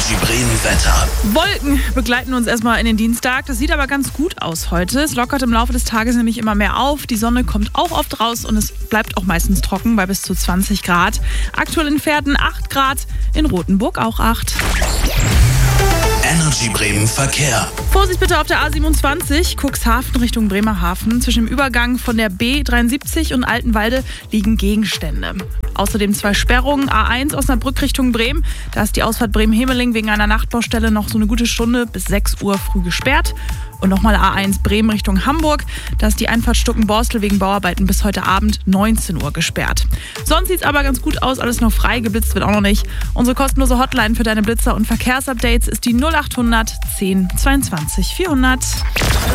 Energy Bremen Wetter. Wolken begleiten uns erstmal in den Dienstag. Das sieht aber ganz gut aus heute. Es lockert im Laufe des Tages nämlich immer mehr auf. Die Sonne kommt auch oft raus und es bleibt auch meistens trocken bei bis zu 20 Grad. Aktuell in Verden 8 Grad, in Rothenburg auch 8. Energy Bremen Verkehr. Vorsicht bitte auf der A27, Cuxhaven Richtung Bremerhaven. Zwischen dem Übergang von der B73 und Altenwalde liegen Gegenstände. Außerdem 2 Sperrungen. A1 Osnabrück Richtung Bremen. Da ist die Ausfahrt Bremen-Hemeling wegen einer Nachtbaustelle noch so eine gute Stunde bis 6 Uhr früh gesperrt. Und nochmal A1 Bremen Richtung Hamburg. Da ist die Einfahrt Stuckenborstel wegen Bauarbeiten bis heute Abend 19 Uhr gesperrt. Sonst sieht es aber ganz gut aus, alles noch frei, geblitzt wird auch noch nicht. Unsere kostenlose Hotline für deine Blitzer und Verkehrsupdates ist die 0800 10 22 400.